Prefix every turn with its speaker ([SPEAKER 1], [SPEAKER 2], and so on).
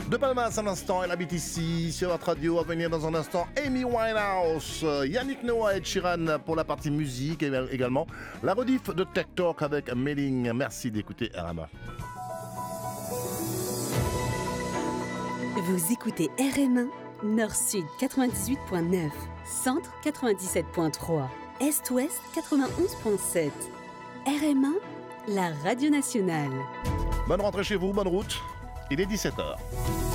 [SPEAKER 1] De Palmas à l'instant, elle habite ici sur votre radio. À venir dans un instant, Amy Winehouse, Yannick Noah et Sheeran pour la partie musique et également la rediff de Tech Talk avec Mailing. Merci d'écouter RMA.
[SPEAKER 2] Vous écoutez RMA, Nord-Sud 98.9, Centre 97.3, Est-Ouest 91.7. RMA, la radio nationale.
[SPEAKER 1] Bonne rentrée chez vous, bonne route. Il est 17h.